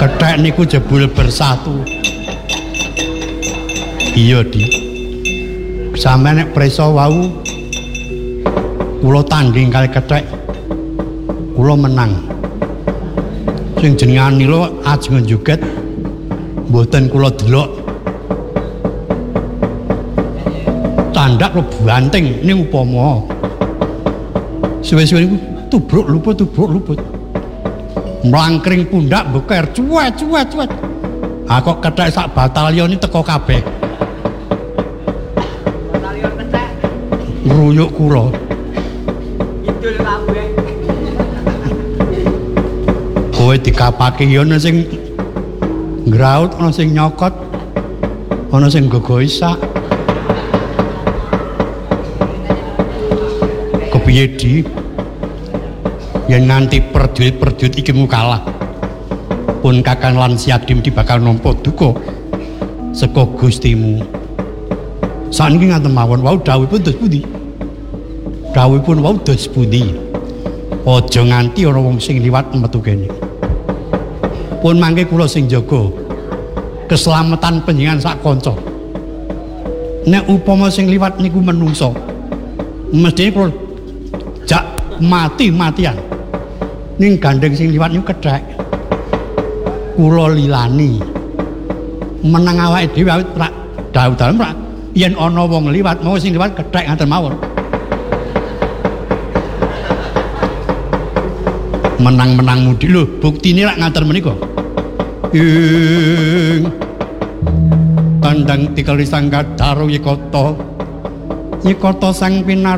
Kethek niku jebul bersatu. Iya, Di. Sampe nek prisa wau kula tanding kali kethek. Kula menang. Sing jenengan nila ajeng joget mboten kula delok. Tandak kula banting ning upama. Suwe-suwe niku tubruk luput. Mlangkring pundak beker cuet. Ah kok kethek sak batalion iki teko kabeh. Batalion kethek. Ngruyuk kula. Idul kabeh. Kowe dikapake ya ana sing ngraut, ana sing nyokot, ana sing gogo isak. Kepiye Di? Yen nganti perjut iki mu kalah. Pun Kakang lan Siadim dibakal nampa duka saka Gustimu. Saniki ngaten mawon wau dawuhipun dos pundi? Dawuhipun wau dos pundi? Aja nganti ana wong sing liwat metu kene. Pun mangke kula sing jaga keselamatan panjenengan sak kanca. Nek upama sing liwat niku menungso, mestine kula jak mati-matian. Ning gandeng sing liwat niku kethek. Kula lilani. Menang awake dhewe awit rak dawuh-dawuh rak yen ana wong liwat mau sing liwat kethek ngaten mawon. Menang-menang mudi lho, buktine rak ngaten menika. Ing tandang tikali sangga daru yekata sang pinar